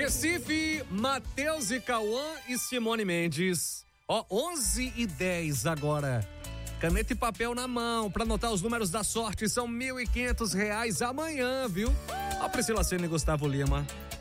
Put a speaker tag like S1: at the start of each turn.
S1: Recife, Matheus e Cauã e Simone Mendes. Ó, 11h10 agora. Caneta e papel na mão pra anotar os números da sorte. São R$ 1.500 amanhã, viu? Ó, Priscila Senna e Gustavo Lima.